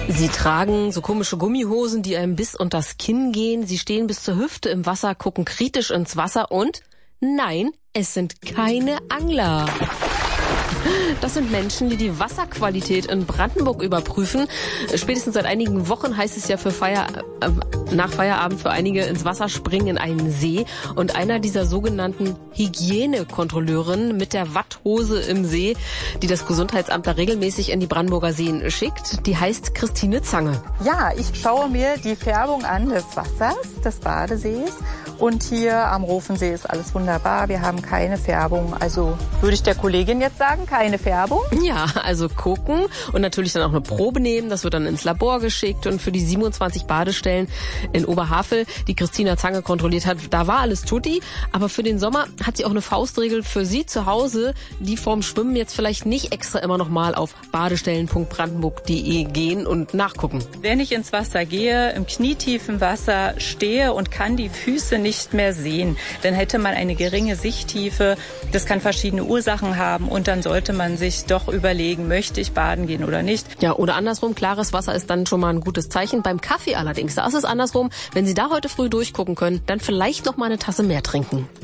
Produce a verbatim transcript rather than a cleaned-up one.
Sie tragen so komische Gummihosen, die einem bis unters Kinn gehen. Sie stehen bis zur Hüfte im Wasser, gucken kritisch ins Wasser und nein, es sind keine Angler. Das sind Menschen, die die Wasserqualität in Brandenburg überprüfen. Spätestens seit einigen Wochen heißt es ja für Feier, äh, nach Feierabend für einige ins Wasser springen in einen See. Und einer dieser sogenannten Hygienekontrolleurinnen mit der Watthose im See, die das Gesundheitsamt da regelmäßig in die Brandenburger Seen schickt, die heißt Christine Zange. Ja, ich schaue mir die Färbung an des Wassers, des Badesees. Und hier am Rofensee ist alles wunderbar. Wir haben keine Färbung. Also würde ich der Kollegin jetzt sagen, keine Färbung? Ja, also gucken und natürlich dann auch eine Probe nehmen. Das wird dann ins Labor geschickt. Und für die siebenundzwanzig Badestellen in Oberhavel, die Christina Zange kontrolliert hat, da war alles tutti. Aber für den Sommer hat sie auch eine Faustregel für Sie zu Hause, die vorm Schwimmen jetzt vielleicht nicht extra immer noch mal auf badestellen punkt brandenburg punkt de gehen und nachgucken. Wenn ich ins Wasser gehe, im knietiefen Wasser stehe und kann die Füße nicht nicht mehr sehen, dann hätte man eine geringe Sichttiefe. Das kann verschiedene Ursachen haben und dann sollte man sich doch überlegen, möchte ich baden gehen oder nicht. Ja, oder andersrum, klares Wasser ist dann schon mal ein gutes Zeichen. Beim Kaffee allerdings, da ist es andersrum. Wenn Sie da heute früh durchgucken können, dann vielleicht noch mal eine Tasse mehr trinken.